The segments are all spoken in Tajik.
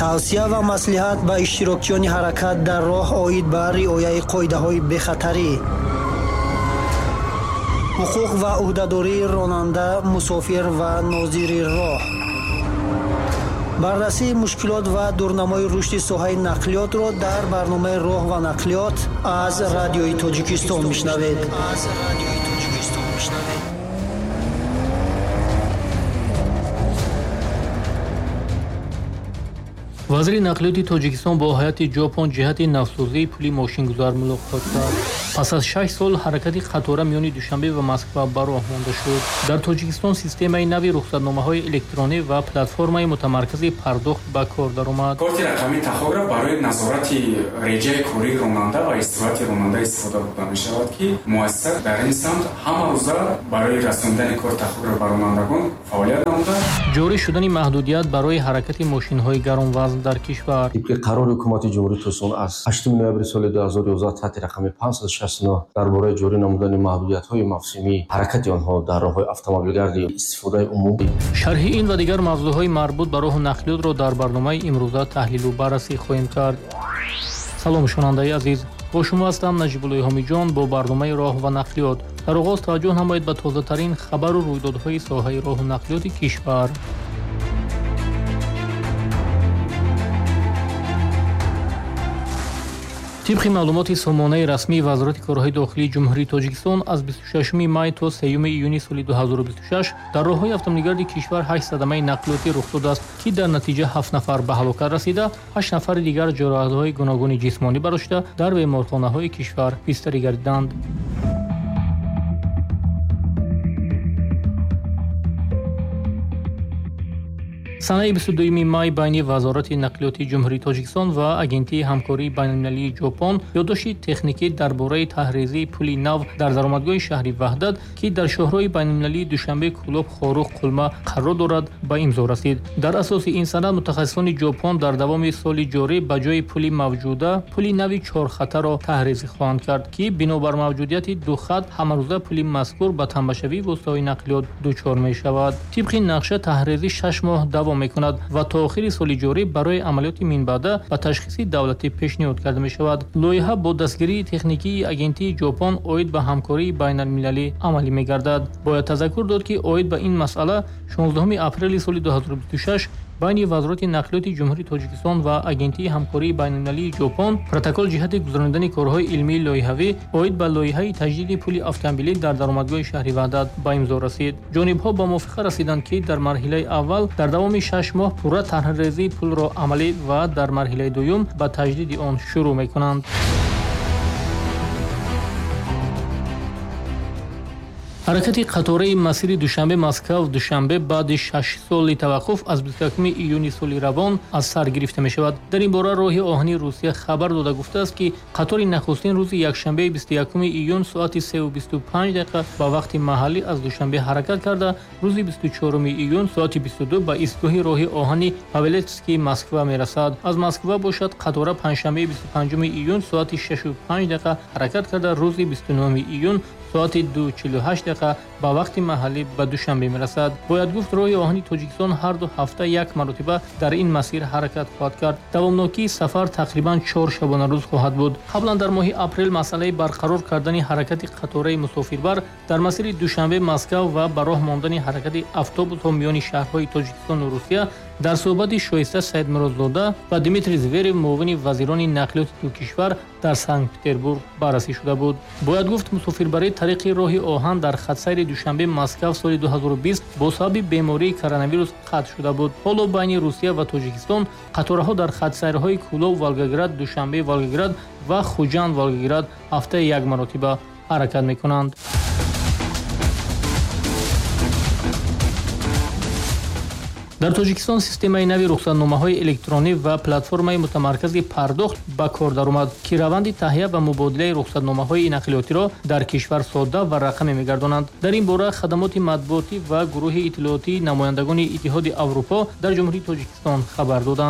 тавсия ва маслиҳат ба иштирокчиёни ҳаракат дар роҳ оид ба риояи қоидаҳои бехатарӣ, ҳуқуқ ва ӯҳдадории ронанда, мусофир ва нозири роҳ, баррасии мушкилот ва дурнамои рушди соҳаи нақлиётро дар барномаи роҳ ва нақлиёт аз Радиои Тоҷикистон мешнавед. вазири нақлиёти Тоҷикистон бо ҳайати ҷопон ҷиҳати навсозии пули мошингузар мулоқот кард. пас аз 6 сол ҳаракати қатора миёни Душанбе ва Москва ба роҳ монда шуд. дар Тоҷикистон системаи нави рухсатномаҳои электронӣ ва платформаи мутамаркази пардохт ба кор даромад. корти рақамии тахограф барои назорати реҷаи кории ронанда ва истироҳати ронанда истифода бурда мешавад ки муассисат дар ин самт ҳама рӯза барои расонидани кори тахограф ба ронандагон фаъолият намуда. ҷорӣ шудани маҳдудият барои ҳаракати мошинҳои гаронвазн дар кишвар. طبق قرار حکومت جمهوری توسعه از 8 نوامبر سال 2011 تحت رقم 569 درباره جاری نمودن محدودیت‌های موسمی حرکت آنها در راه‌های اتومبیلگردی استفاده عمومی. شرح این و دیگر موضوعهای مربوط به راه نقلیات را در برنامه امروزه تحلیل و بررسی خواهیم کرد. سلام شنوندگان عزیز، با شما هستم نجیب‌الله حامیجان با برنامه راه و نقلیات. در آغاز توجه نمایید به تازه‌ترین خبر و رویدادهای ساحه راه و نقلیات کشور. طبق معلومات سامانه رسمی وزارت کارهای داخلی جمهوری تاجیکستان از 26 می تا 3 ایونی سال 2026 در راههای اتومبیلگرد کشور 8 صدمه نقلیاتی رخ داده است که در نتیجه 7 نفر به هلاکت رسیده، 8 نفر دیگر جراحت‌های گوناگون جسمانی برداشته در بیمارخانه‌های کشور بستری گردیدند. санаи 22 май байни вазорати нақлиёти ҷумҳурии Тоҷикистон ва агентии ҳамкории байналмилалии ҷопон ёддошти техникӣ дар бораи таҳризии пули нав дар даромадгоҳи шаҳри Ваҳдат, ки дар шоҳрои байналмилалии Душанбе, Кӯлоб, Хорух, Қулма қарор дорад, ба имзо расид. дар асоси ин санад мутахассисони ҷопон дар давоми соли ҷорӣ ба ҷои пули мавҷуда пули нави чорхатаро таҳризӣ хоҳанд кард, ки бинобар мавҷудияти ду хат ҳамарӯза пули мазкур ба тамбашавии воситаҳои нақлиёт дучор мешавад. тибқи нақша таҳризӣ 6 моҳ давом мекунад ва то охири соли ҷорӣ барои амалиёти минбаъда ба ташхиси давлатӣ пешниҳод карда мешавад. лоиҳа бо дастгирии техникии агентии ҷопон оид ба ҳамкории байналмилалӣ амалӣ мегардад. бояд тазаккур дод ки оид ба ин масъала 16 апрели соли 2026 байни вазорати нақлиёти ҷумҳурии Тоҷикистон ва агентии ҳамкории байналмилалии ҷопон протокол ҷиҳати гузаронидани корҳои илмии лоиҳавӣ оид ба лоиҳаи таҷдиди пули автомобилӣ дар даромадгоҳи шаҳри Ваҳдат ба имзо расид. ҷонибҳо ба мувофиқа расиданд ки дар марҳилаи аввал дар давоми 6 моҳ пурра таҳризии пулро амалӣ ва дар марҳилаи дуюм ба таҷдиди он шурӯъ мекунанд. ҳаракати қатораи масири Душанбе-Москав-Душанбе баъди 6 соли таваққуф аз 21 июни соли равон аз сар гирифта мешавад. дар ин бора роҳи оҳани Русия хабар дода гуфтааст ки қатори нахустин рӯзи якшанбе 21 июн соати 3:25 ба вақти маҳаллӣ аз Душанбе ҳаракат карда, рӯзи 24 июн соати 22 ба истгоҳи роҳи оҳани Павелецкий Москва мерасад. аз Москва бошад қатора панҷшанбе 25 июн соати 6:05 ҳаракат карда, рӯзи 29 июн соати 2:48 ба вақти маҳаллӣ ба Душанбе мерасад. бояд гуфт роҳи оҳани Тоҷикистон ҳарду ҳафта як маротиба дар ин масир ҳаракат хоҳад кард. давомнокии сафар тақрибан 4 шабонарӯз хоҳад буд. қаблан дар моҳи апрел масъалаи барқарор кардани ҳаракати қатораи мусофирбар дар масири Душанбе-Москав ва ба роҳ мондани ҳаракати автобусҳо миёни шаҳрҳои Тоҷикистону Русия дар суҳбати шоиста Саидмуродзода ва Дмитрий Зверев, муовини вазирони нақлиёти ду кишвар дар Санкт-Петербург баррасӣ шуда буд. бояд гуфт мусофирбарии тариқи роҳи оҳан дар хатсайри Душанбе-Москав соли 2020 бо сабаби бемории коронавирус қатъ шуда буд. ҳоло байни Русия ва Тоҷикистон қатораҳо дар хатсайрҳои Кӯлоб Волгоград, Душанбе Волгоград ва Хуҷанд Волгоград ҳафтаи як маротиба ҳаракат мекунанд. дар Тоҷикистон системаи нави рухсатномаҳои электронӣ ва платформаи мутамаркази пардохт ба кор даромад, ки раванди таҳия ва мубодилаи рухсатномаҳои нақлиётиро дар кишвар содда ва рақамӣ мегардонанд. дар ин бора хадамоти матбуотӣ ва гурӯҳи иттилоотии намояндагони Иттиҳоди Аврупо дар ҷумҳурии Тоҷикистон хабар доданд.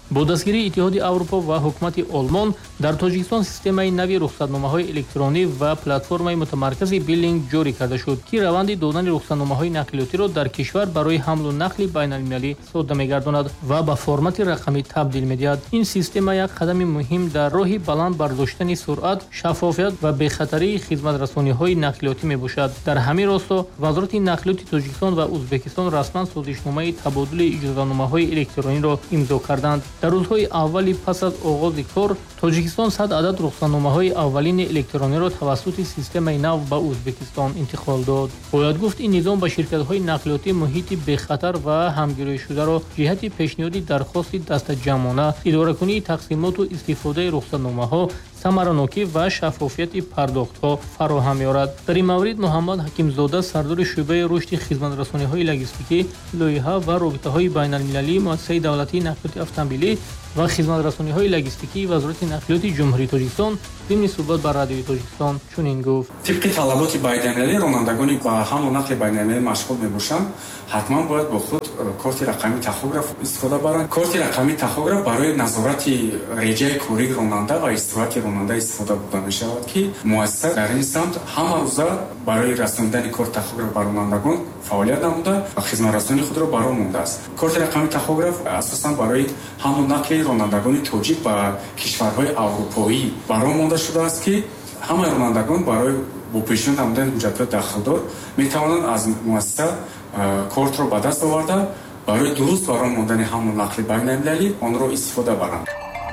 бо дастгирии иттиҳоди аврупо ва ҳукумати олмон дар тоҷикистон системаи нави рухсатномаҳои электронӣ ва платформаи мутамаркази биллинг ҷорӣ карда шуд, ки раванди додани рухсатномаҳои нақлиётиро дар кишвар барои ҳамлу нақли байналмилалӣ содда мегардонад ва ба формати рақамӣ табдил медиҳад. ин система як қадами муҳим дар роҳи баланд бардоштани суръат, шаффофият ва бехатарии хизматрасониҳои нақлиётӣ мебошад. дар ҳамин росто вазорати нақлиёти тоҷикистон ва ӯзбекистон расман созишномаи табодули иҷозаномаҳои электрониро имзо карданд. дар рӯзҳои аввали пас аз оғози кор тоҷикистон 100 адад рухсатномаҳои аввалини электрониро тавассути системаи нав ба ӯзбекистон интиқол дод. бояд гуфт ин низом ба ширкатҳои нақлиётӣ муҳити бехатар ва ҳамгирӯишударо ҷиҳати пешниҳоди дархости дастаҷамона, идоракунии тақсимоту истифодаи рухсатномаҳо, самаранокӣ ва шаффофияти пардохтҳо фароҳам меорад. дар ин маврид муҳаммад ҳакимзода, сардори шӯъбаи рушди хизматрасониҳои логистикӣ, лоиҳа ва робитаҳои байналмилалии муассисаи давлатии нақлиёти автомобилӣ ва хизматрасониҳои логистикии вазорати нақлиёти ҷумҳурии Тоҷикистон зимни суҳбат ба радиои Тоҷикистон чунин гуфт: тибқи талаботи байналмилалӣ ронандагони ба ҳамл нақли байналмилалӣ машғул мебошанд, ҳатман бояд бо худ корти рақамии тахограф истифода баранд. корти рақамии тахограф барои назорати реҷаи кории ронанда ва истироҳати ронанда истифода бурда мешавад, ки муассиса дар ин самт ҳама рӯза барои расонидани корти тахограф ба ронандагон фаъолият намуда ва хизматрасонии худро ба роҳ мондааст. корти рақамии тахограф асосан барои ҳамлу нақли ронандагони тоҷик ба кишварҳои аврупоӣ ба роҳ монда шудааст, ки ҳамаи ронандагон барои бо пешниҳод намудани ҳуҷҷатҳои дахлдор метавонанд аз муассиса кортро ба даст оварда барои дуруст ба роҳ мондани ҳамлу нақли байналмилалӣ онро истифода баранд.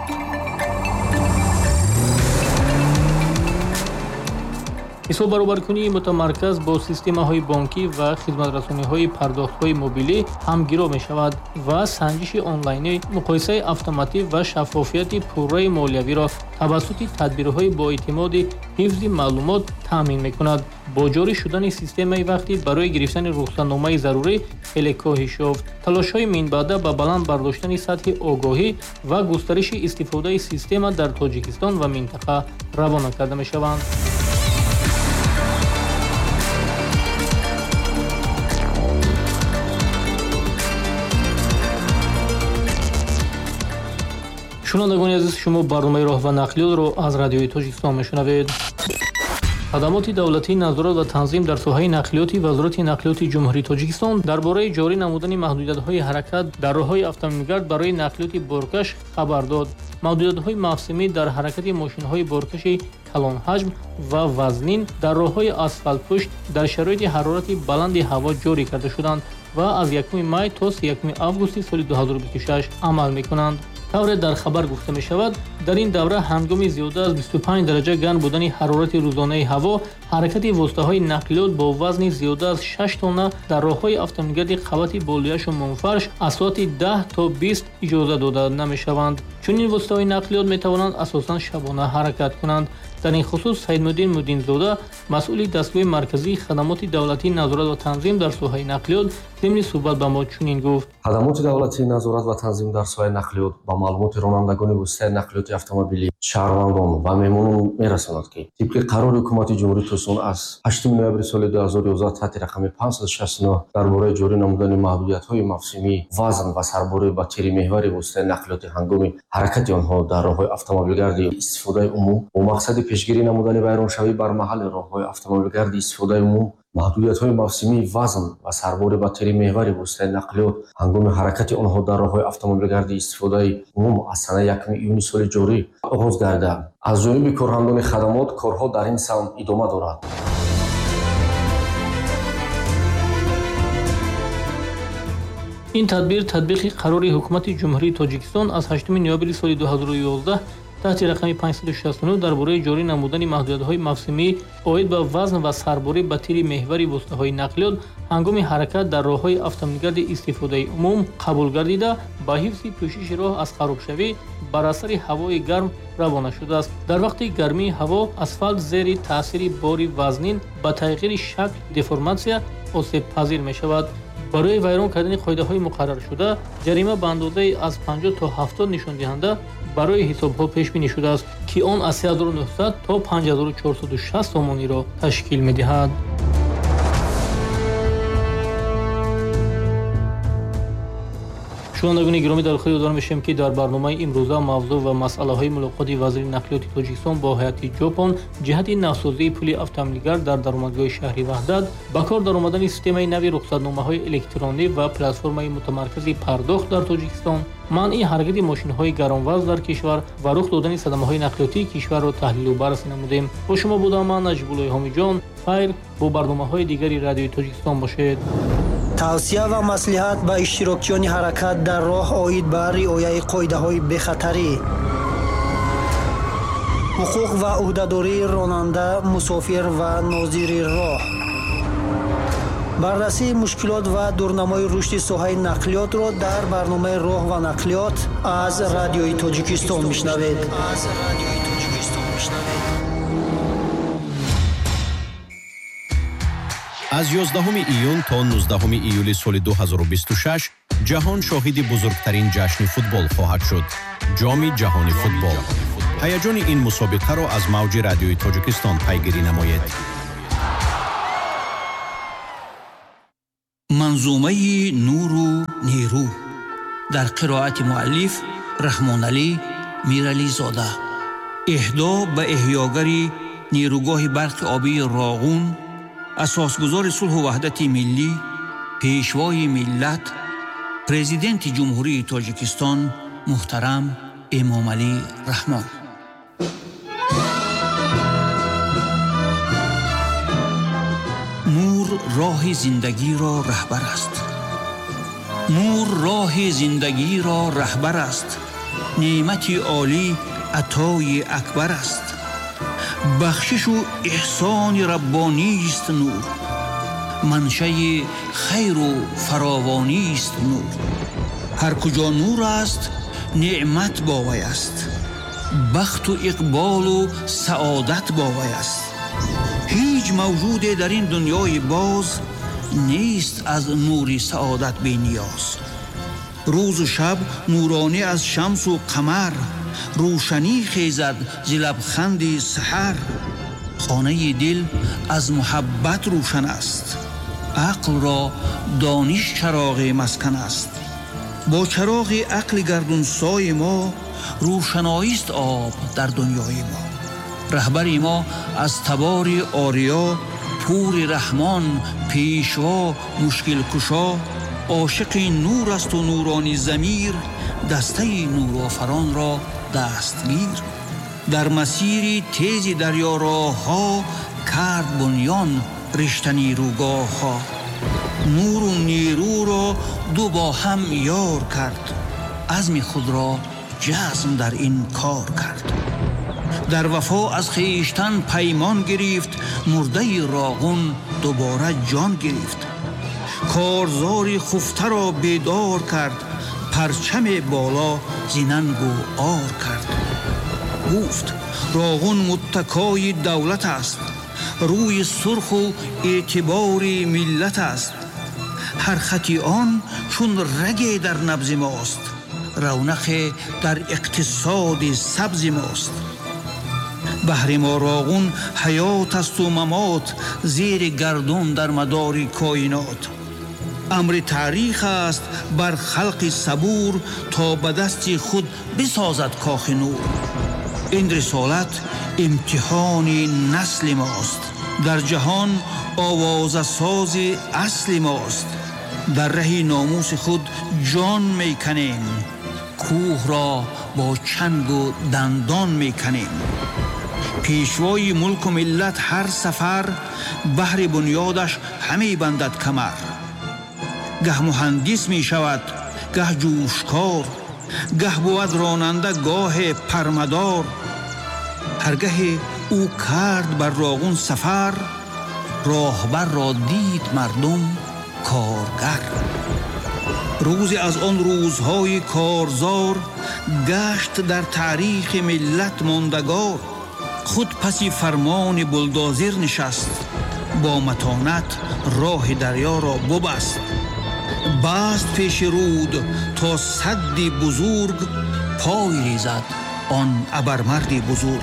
ҳисоббаробаркунии мутамарказ бо системаҳои бонкӣ ва хизматрасониҳои пардохтҳои мобилӣ ҳамгиро мешавад ва санҷиши онлайнӣ, муқоисаи автоматӣ ва шаффофияти пурраи молиявиро тавассути тадбирҳои боэътимоди ҳифзи маълумот таъмин мекунад. бо ҷорӣ шудани системаи вақтӣ барои гирифтани рухсатномаи зарурӣ хеле коҳиш ёфт. талошҳои минбаъда ба баланд бардоштани сатҳи огоҳӣ ва густариши истифодаи система дар Тоҷикистон ва минтақа равона карда мешаванд. шунавандагони азиз, шумо барномаи роҳ ва нақлиётро аз радиои Тоҷикистон мешунавед. хадамоти давлатии назорат ва танзим дар соҳаи нақлиёти вазорати нақлиёти ҷумҳурии Тоҷикистон дар бораи ҷорӣ намудани маҳдудиятҳои ҳаракат дар роҳҳои автомобилгард барои нақлиёти боркаш хабар дод. маҳдудиятҳои мавсимӣ дар ҳаракати мошинҳои боркаши калонҳаҷм ва вазнин дар роҳҳои асфалтпӯшт дар шароити ҳарорати баланди ҳаво ҷорӣ карда шуданд ва аз 1 май то 31 августи соли 2026 амал мекунанд. тавре дар хабар гуфта мешавад, дар ин давра ҳангоми зиёда аз 25 дараҷа гарм будани ҳарорати рӯзонаи ҳаво, ҳаракати воситаҳои нақлиёт бо вазни зиёда аз 6 тонна дар роҳҳои автомобилгарди қабати болияшу мунфарш аз соати 10 то 20 иҷоза дода намешаванд. чунин воситаҳои нақлиёт метавонанд асосан шабона ҳаракат кунанд. дар ин хусус Саидмуддин Мудинзода, масъули дастгоҳи марказии хадамоти давлатии назорат ва танзим дар соҳаи нақлиёт, зимни суҳбат ба мо чунин гуфт: хадамоти давлатии назорат ва танзим дар соҳаи нақлиёт ба маълумоти ронандагони воситаи нақлиёти автомобилӣ, шаҳрвандон ва меҳмонон мерасонад, ки тибқи қарори ҳукумати ҷумҳурии Тоҷикистон аз 8 ноябри соли 2011 таҳти рақами 569 дар бораи ҷорӣ намудани маҳдудиятҳои мавсимӣ, вазн ва сарбори ба тиримеҳвари воситаи нақлиёти ҳангоми ҳаракати онҳо дар роҳҳои автомобилгарди истифодаи умум бо мақсади пешгирӣ намудани вайроншавӣ бар маҳалли роҳҳои автомобилгарди истифодаи умум, маҳдудиятҳои мавсимӣ, вазн ва сарбори ба тиримеҳвари воситаи нақлиёт ҳангоми ҳаракати онҳо дар роҳҳои автомобилгарди истифодаи умум аз санаи 1 июни соли ҷорӣ оғоз гардида. аз ҷониби корҳамлони хадамот корҳо дар ин самт идома дорад. ин тадбир татбиқи қарори ҳукумати ҷумҳурии Тоҷикистон аз 8 ноябри соли 2011 таҳти рақами 569 дар бораи ҷорӣ намудани маҳдудиятҳои мавсимӣ оид ба вазн ва сарборӣ ба тири меҳвари воситаҳои нақлиёт ҳангоми ҳаракат дар роҳҳои автомобилгарди истифодаи умум қабул гардида, ба ҳифзи пӯшиши роҳ аз харобшавӣ бар асари ҳавои гарм равона шудааст. дар вақти гармии ҳаво асфалт зери таъсири бори вазнин ба тағйири шакл деформатсия осебпазир мешавад. барои вайрон кардани қоидаҳои муқарраршуда, ҷарима ба андозаи аз 50 то 70 нишондиҳанда барои ҳисобҳо пешбинӣ шудааст, ки он аз 3900 то 5460 сомониро ташкил медиҳад. шунавандагони гиромӣ, дар худтон дорам мешавем ки дар барномаи имрӯза мавзӯъ ва масъалаҳои мулоқоти вазири нақлиёти Тоҷикистон бо ҳайати ҷопон ҷиҳати навсозии пули автомобилгар дар даромадгоҳи шаҳри Ваҳдат ба кор даромадани системаи нави рухсатномаҳои электронӣ ва платформаи мутамаркази пардохт дар Тоҷикистон, манъи ҳаракати мошинҳои гаронвазн дар кишвар ва рух додани садамаҳои нақлиётии кишварро таҳлилу баррасӣ намудем. Бо шумо будам ман Наҷибуллои Ҳомиҷон. Хайр, бо барномаҳои дигари Радиои Тоҷикистон бошед. тавсия ва маслиҳат ба иштирокчиёни ҳаракат дар роҳ оид ба риояи қоидаҳои бехатарӣ, ҳуқуқ ва ӯҳдадории ронанда, мусофир ва нозири роҳ, баррасии мушкилот ва дурнамои рушди соҳаи нақлиётро дар барномаи роҳ ва нақлиёт аз Радиои Тоҷикистон мешнавед. аз 11 июн то 19 июли соли 2026 ҷаҳон шоҳиди бузургтарин ҷашни футбол хоҳад шуд. ҷоми ҷаҳони футбол. ҳаяҷони ин мусобиқаро аз мавҷи Радиои Тоҷикистон пайгирӣ намоед. манзумаи нуру нерӯ дар қироати муаллиф раҳмоналӣ мирализода. эҳдо ба эҳёгари нерӯгоҳи барқи обии Роғун, асосгузори сулҳу ваҳдати миллӣ, пешвои миллат, президенти ҷумҳурии Тоҷикистон муҳтарам Эмомалӣ Раҳмон. нур роҳи зиндагиро раҳбар аст. нур роҳи зиндагиро раҳбар аст. неъмати олӣ атои акбар аст. бахшишу иҳсони раббонист нур. маншаи хайру фаровонист нур. ҳар куҷо нур аст, неъмат бо вай аст. бахту иқболу саодат бо вай аст. ҳеҷ мавҷуде дар ин дунёи боз нест аз нури саодат бениёз. рӯзу шаб нуронӣ аз шамсу қамар, рӯшанӣ хезад зи лабханди саҳар. хонаи дил аз муҳаббат рӯшан аст. ақлро дониш чароғи маскан аст. бо чароғи ақли гардунсои мо рӯшаноист об дар дунёи мо. раҳбари мо аз табори ориё, пури раҳмон, пешво, мушкилкушо, عاشقی نور است و نورانی ضمیر، دسته نوراфарон را دستگیر. در مسیری تیزی دریا راه ها کرد بنیان رشته نیروگاه ها. نور و نیرو را دو با هم یار کرد، عزم خود را جزم در این کار کرد. در وفا از خویشتن پیمان گرفت، مرده راغون دوباره جان گرفت. کارزاری خفته را بیدار کرد، پرچم بالا زیننگ و آر کرد. گفت راغون متکای دولت است، روی سرخ و اعتبار ملت است. هر خطی آن چون رگ در نبض ماست، رونق در اقتصاد سبز ماست. بحر ما راغون حیات است و ممات، زیر گردون در مدار کائنات. امر تاریخ است بر خلق صبور، تا به دست خود بسازد کاخ نور. این رسالت امتحان نسل ماست، در جهان آواز ساز اصل ماست. در ره ناموس خود جان میکنیم، کوه را با چنگ و دندان میکنیم. پیشوای ملک و ملت هر سفر، بحر بنیادش همی بندد کمر. گه مهندس می شود گه جوشکار، گه بود راننده گاه پرمدار. هرگه او کرد بر راغون سفر، راهبر را دید مردم کارگر. روزی از آن روزهای کارزار، گشت در تاریخ ملت ماندگار. خود پسی فرمان بلدوزر نشست، با متانت راه دریا را ببست. بست پیش رود تا سدی بزرگ، پای ریزد آن ابرمردی بزرگ.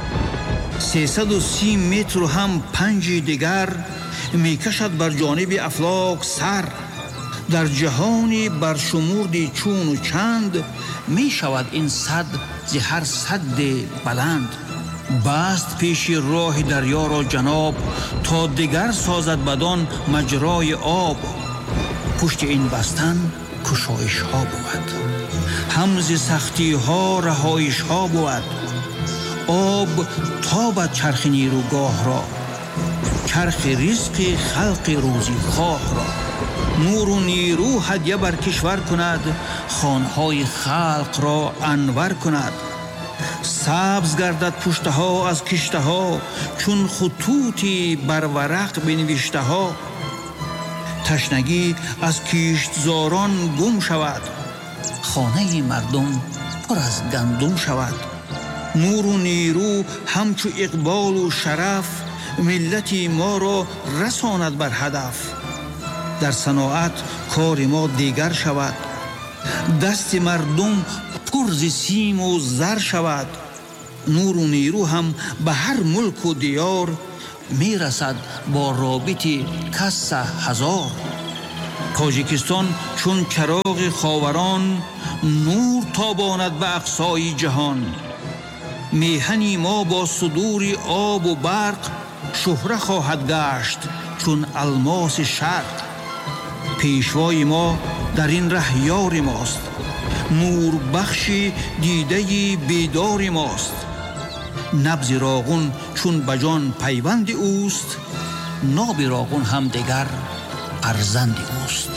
330 متر هم پنج دیگر، میکشد بر جانب افلاک سر. در جهانی برشمردی چون و چند می شود این صد ز هر صد بلند. بست پیش راه دریا را جناب تا دیگر سازد بدان مجرای آب. پشت این بستن کشایش ها بود، همز سختی ها رهایش ها بود. آب تابد چرخ نیروگاه را، چرخ رزق خلق روزی خواه را. نور و نیرو هدیه بر کشور کند، خانهای خلق را انور کند. سبز گردد پشته ها از کشته ها، چون خطوطی بر ورق بنوشته ها. تشنگی از کشتزاران گم شود، خانه مردم پر از گندم شود. نور و نیرو همچو اقبال و شرف، ملتی ما را رساند بر هدف. در صناعت کار ما دیگر شود، دست مردم پر ز سیم و زر شود. نور و نیرو هم به هر ملک و دیار، می رسد با رابطی کس هزار. تاجیکستان چون چراغ خاوران، نور تاباند به اقصای جهان. میهنی ما با صدور آب و برق، شهره خواهد گشت چون الماس شرق. پیشوای ما در این ره یار ماست، نور بخشی دیده بیدار ماست. نبض راغون چون بجان پیوند اوست، ناب راغون هم دیگر ارزند اوست.